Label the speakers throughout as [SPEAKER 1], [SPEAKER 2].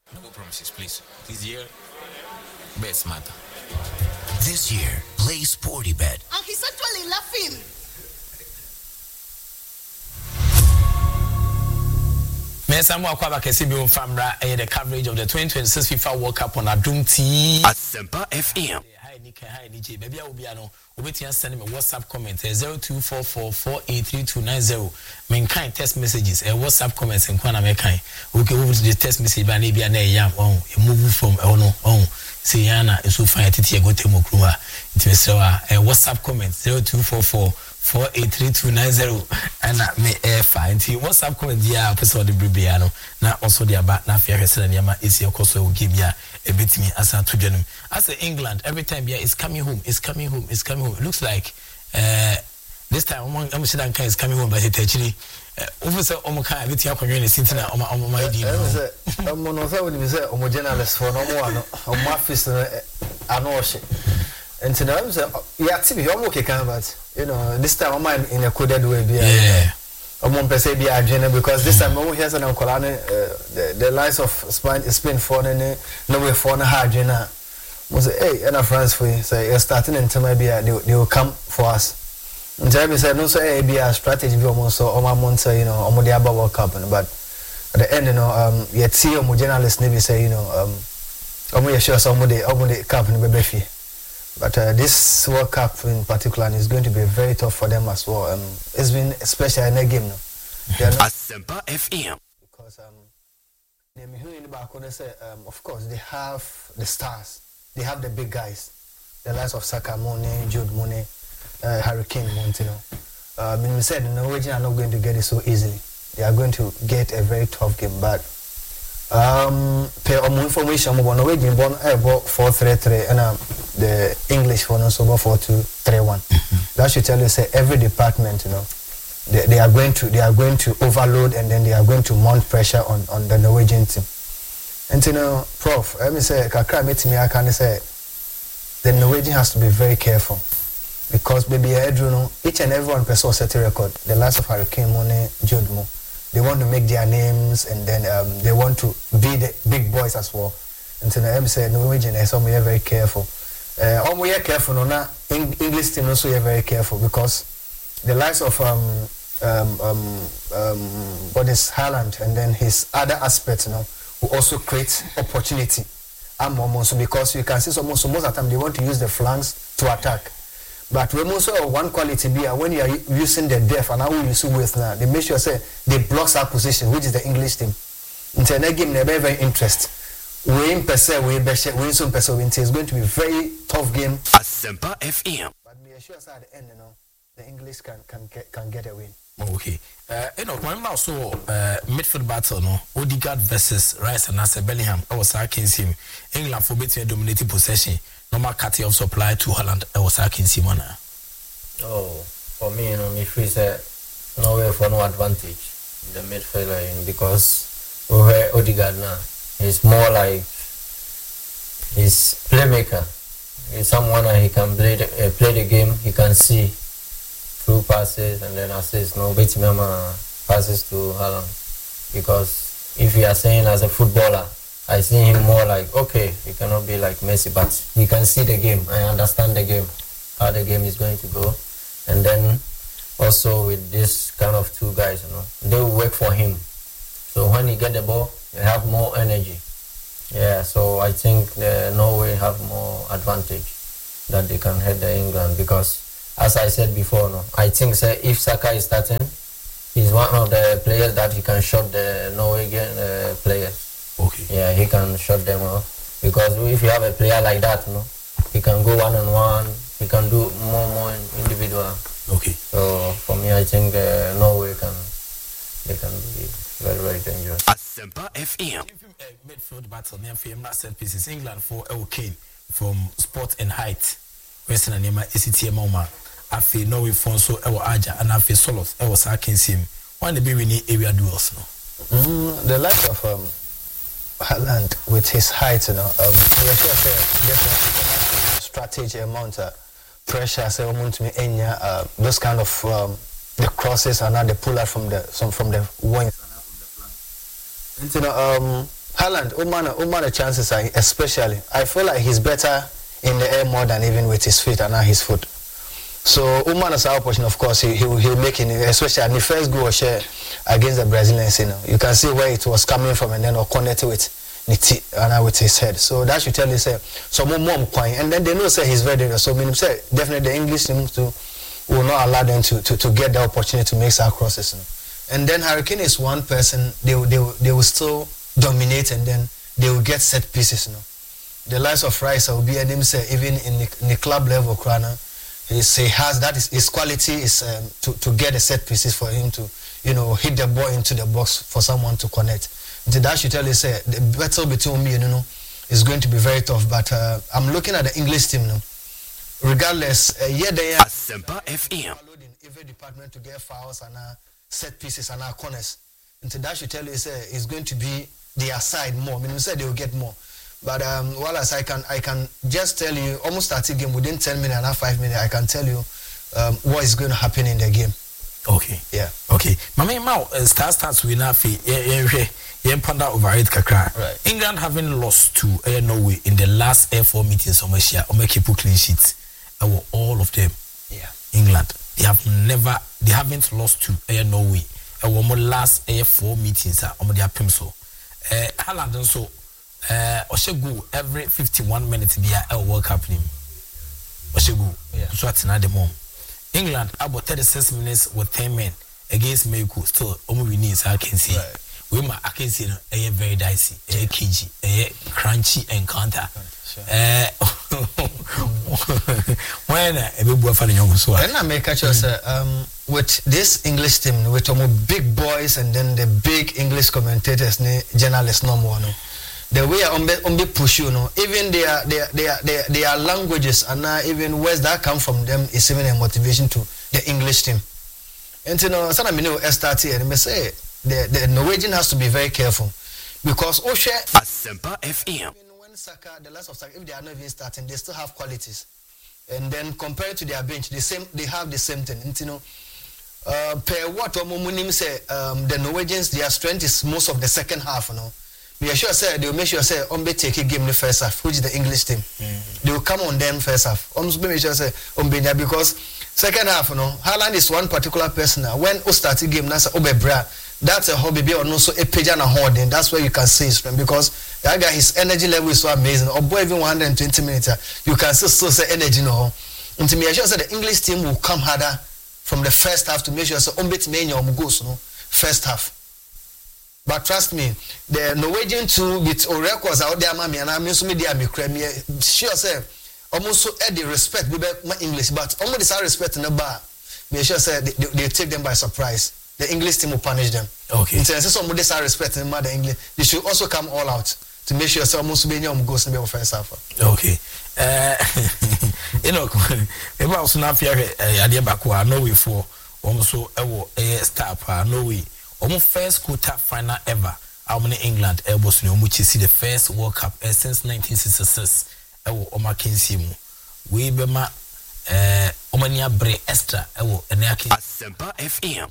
[SPEAKER 1] No promises, please. This year, best matter.
[SPEAKER 2] This year, play Sporty Bet.
[SPEAKER 3] And he's actually laughing.
[SPEAKER 4] Mesa mo akwa bakese bi famra the coverage of the 2026 FIFA World Cup on Adum TV
[SPEAKER 2] at Sempa FM.
[SPEAKER 4] Hi Nick, baby obi ano obetia send me WhatsApp comment 0244483290. Men kind text messages WhatsApp comments nkwa na me kind. Okay, over to the text message ba na bia na yam on move from on say yana so fine tete go temo kruwa ntimesrewa WhatsApp comment 0244483290 and me fine WhatsApp comment dia person the bibia no na also dia ba na afia hwese na niam esi ekoso o game ya ebetimi asa to dwanum as England every time here is coming home it looks like this time I'm sure that is coming home but it actually officer omoka abeti akonwe ne sintina oma idi
[SPEAKER 5] no no say we say omo journalist for no mo ano omo office ano ohye and now say yeah tibi omo kekan but you know this time I'm in a coded way be omo pese be adwene because this time omo hear say na kola the lines of Spain for no way for na ha adwene mo say hey and France for say you're starting in time be they will come for us. Njai said no so be a strategy be almost so months you know omo dey about World Cup but at the end you know yet see omo journalists maybe say you know omo you sure so omo dey cup no be fie but this World Cup in particular is going to be very tough for them as well. It's been especially in a game no
[SPEAKER 2] at Sempa FM
[SPEAKER 5] because of course they have the stars, they have the big guys, the likes of Saka, Mane, Jude Mane, Harry Kane, Montino. We said the Norwegians are not going to get it so easily. They are going to get a very tough game. But per information, Norwegian born 4-3-3 and the English for also 4-2-3-1. That should tell you say every department, you know, they are going to overload and then they are going to mount pressure on the Norwegian team. And you know, Prof, let me say, Kakra met me, I can say the Norwegian has to be very careful. Because baby know each and everyone person set a record. The last of Harry Kane, Mane, Jude Mo, they want to make their names and then they want to be the big boys as well. And so I say Norwegian is some very careful. We are careful, no, na English team also are very careful because the likes of what is Haaland and then his other aspects, you know, will also create opportunity. So because you can see so most of the time they want to use the flanks to attack. But we also one quality be when you are using the depth and how you use with now, they make sure say they block our position, which is the English team. In the game, they're very interested. We in percent, we some percent. It's going to be a very tough game.
[SPEAKER 2] At Sempa FM.
[SPEAKER 5] But we are sure at the end, you know, the English can get a win.
[SPEAKER 4] Okay. You know, when also midfield battle, no, Odegaard versus Rice and Nasser Bellingham. I was against him. England for between dominating possession. Normal cutting of supply to Holland. I was against him.
[SPEAKER 6] Oh, for me, you know, midfield said no way for no advantage. The midfielder because Odegaard now is more like he's playmaker. He's someone that he can play the game. He can see through passes and then assists. No, bet passes to Haaland because if you are saying as a footballer, I see him more like okay, he cannot be like Messi, but he can see the game. I understand the game, how the game is going to go, and then also with this kind of two guys, you know, they will work for him. So when he get the ball, they have more energy. Yeah, so I think Norway have more advantage that they can head the England because, as I said before, no, I think if Saka is starting, he's one of the players that he can shut the Norwegian players.
[SPEAKER 4] Okay.
[SPEAKER 6] Yeah, he can shut them off because if you have a player like that, no, he can go one-on-one. He can do more individual.
[SPEAKER 4] Okay.
[SPEAKER 6] So for me, I think Norway can be very, very dangerous.
[SPEAKER 2] At Sempa FM.
[SPEAKER 4] Midfield battle near FM set pieces. England for Kane from Sport and Height. Western and Nema ACTM Moma. Afi Norway for so Aja and Afi Solos. I was against him. One the be winning area duels. No.
[SPEAKER 5] The lack of Haaland with his height, you know, we are sure definitely strategy amount pressure. Say to me, those kind of the crosses and not the pull out from the wings. And you know, Haaland, Oman chances are, especially, I feel like he's better in the air more than even with his feet and not his foot. So Oman is our portion, of course, he'll make it, especially in the first goal share against the Brazilians, you can see where it was coming from and then or connected with with his head. So that should tell you, say, so more quiet. And then they know, say, he's very dangerous. So, say, definitely the English team will not allow them to get the opportunity to make our crosses. And then Hurricane is one person, they will still dominate and then they will get set pieces. The likes of Rice will be a name, say, even in the club level, Krana, he has that is his quality is to get the set pieces for him to, hit the ball into the box for someone to connect. That should tell you, say, the battle between me and is going to be very tough. But I'm looking at the English team now. Regardless, they are
[SPEAKER 2] Asempa FM.
[SPEAKER 5] followed in every department to get fouls and set pieces and corners. And that should tell you, say, it's going to be their side more. I mean, we said they will get more. But while as I can just tell you, almost start a game within 10 minutes and 5 minutes, I can tell you what is going to happen in the game.
[SPEAKER 4] Okay.
[SPEAKER 5] Yeah.
[SPEAKER 4] Okay. Mama Mao starts with Nafi. Panda over it kakra.
[SPEAKER 6] Right.
[SPEAKER 4] England having lost to Norway in the last Air 4 meetings on Malaysia. Keep clean sheets. All of them.
[SPEAKER 5] Yeah.
[SPEAKER 4] England. They haven't lost to Norway. More last Air 4 meetings on their pimso. Haaland also Oshegu every 51 minutes be a World Cup name. Oshegu.
[SPEAKER 5] Yeah.
[SPEAKER 4] So at the moment. England about 36 minutes with 10 men against Mexico. Still, we need so I can see.
[SPEAKER 5] Right.
[SPEAKER 4] I can see a very dicey, a kg, a crunchy encounter.
[SPEAKER 5] Sure.
[SPEAKER 4] When a big boy fan young so.
[SPEAKER 5] And I make a choice with this English team, with big boys and then the big English commentators, journalists, no more. The way on be push even their languages and even words that come from them is even a motivation to the English team. And some of me start here and me say the Norwegian has to be very careful because
[SPEAKER 2] Asempa FM.
[SPEAKER 5] when Saka, the last of Saka, if they are not even starting, they still have qualities. And then compared to their bench, they have the same thing. And per what say the Norwegians, their strength is most of the second half, We are sure say they will make sure say take a game in the first half, which is the English team. They will come on them first half. Make sure say because second half, Haaland is one particular person. When we start a game, that's a hobby or no so a page and a holding. That's where you can see his strength because that guy his energy level is so amazing. Or boy even 120 minutes, you can still say energy And to me, I sure say the English team will come harder from the first half to make sure say goes first half. But trust me, the Norwegian too with records out there, mommy, and I'm used to media me sure say almost so the respect my English, but almost this respect in the bar. Me sure say they take them by surprise. The English team will punish them.
[SPEAKER 4] Okay.
[SPEAKER 5] In terms of some respect in the English, they should also come all out to make sure say almost be goes in the first half.
[SPEAKER 4] Okay. If I was not here, idea back where Norway for almost so a star, Norway. Almost first quarter final ever. How many England elbows which see the first World Cup since 1966. We be ma Omania Bre Extra.
[SPEAKER 2] Asempa FM.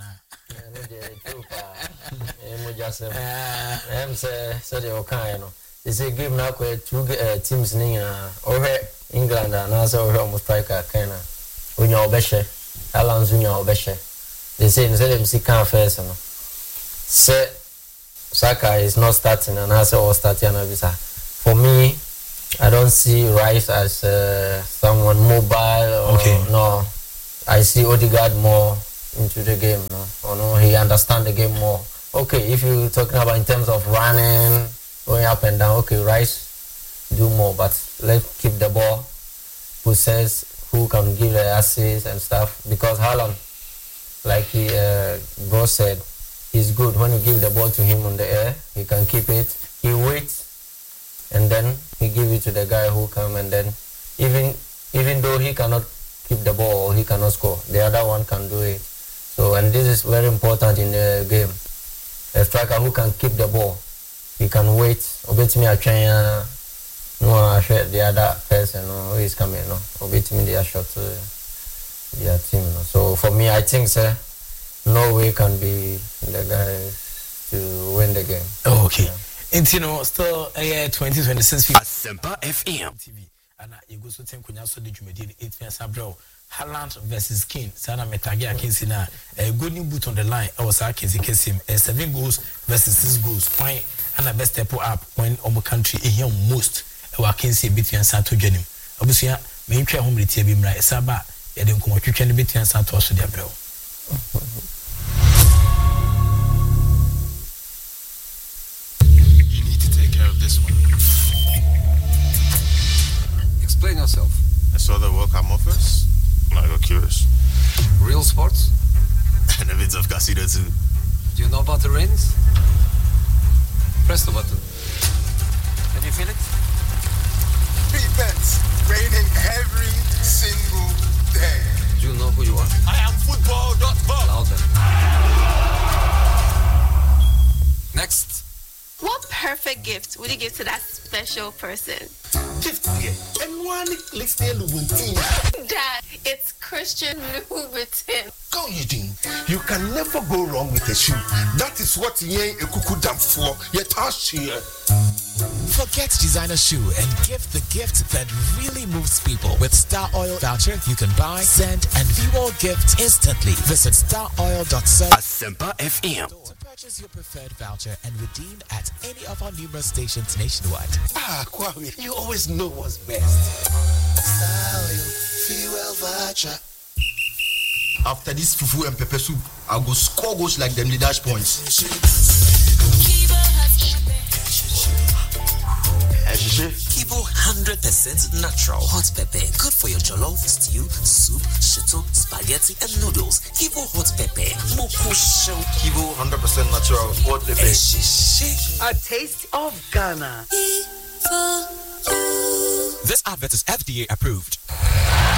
[SPEAKER 6] It's a game now where two teams over England and also almost striker kind of Unya Obeshe, Alan's Unya Obeshe. They say instead of Sika first, say Saka is not starting and also all starting. For me, I don't see Rice as someone mobile. No, I see Odegaard more into the game. He understands the game more. Okay, if you're talking about in terms of running, going up and down, okay, Rice do more, but let's keep the ball. Who says who can give the assists and stuff? Because Haaland, like bro said, he's good when you give the ball to him on the air. He can keep it. He waits, and then he give it to the guy who come, and then even though he cannot keep the ball or he cannot score, the other one can do it. So, and this is very important in the game. A striker who can keep the ball, he can wait. Obey me, I try. No, I share the other person who is coming. No, obey me, they are shot to their team. No. So for me, I think Norway can be the guys to win the game.
[SPEAKER 4] Okay. Intino still 2026
[SPEAKER 2] Asempa FM
[SPEAKER 4] TV. And you go so think kunya so the Jumedi 8 years abro. Haaland versus Kane. Sana Metage Akinsi na a good new boot on the line. I was Akinsi Kesim 7 goals versus 6 goals. Fine. And a best step up when our country here most. Akinsi between Santo Genim. Obusia me twa home retie bi mra esaba ye de nkomo twetwa ne between Santo so de abro.
[SPEAKER 1] You need to take care of this one.
[SPEAKER 3] Explain yourself.
[SPEAKER 1] I saw the World Cup offers. I got curious.
[SPEAKER 3] Real sports?
[SPEAKER 1] And a bit of casino too.
[SPEAKER 3] Do you know about the rings? Press the button. Can you feel it?
[SPEAKER 7] Free bets raining every single day.
[SPEAKER 3] Do you know who you are?
[SPEAKER 1] I am football.com.
[SPEAKER 3] Louder. Next.
[SPEAKER 8] What perfect gift would you give to that special person?
[SPEAKER 7] Gift here. And one let's tell you
[SPEAKER 8] Dad, it's Christian Louboutin.
[SPEAKER 7] Go Eugene. You can never go wrong with a shoe. That is what ye a cuckoo dam for. Yet here.
[SPEAKER 2] Forget designer shoe and give the gift that really moves people. With Star Oil voucher, you can buy, send, and fuel gifts instantly. Visit staroil.com. Asempa FM. To purchase your preferred voucher and redeem at any of our numerous stations nationwide.
[SPEAKER 7] Ah, Kwame, you always know what's best. Star Oil fuel voucher.
[SPEAKER 9] After this fufu and pepper soup, I'll go score goals like them, the dash points.
[SPEAKER 2] Kivo 100% natural hot pepper, good for your jollof, stew, soup, shito, spaghetti, and noodles. Kivo hot pepper, moko show.
[SPEAKER 9] Kivo 100% natural hot pepper.
[SPEAKER 10] A taste of Ghana.
[SPEAKER 2] This advert is FDA approved.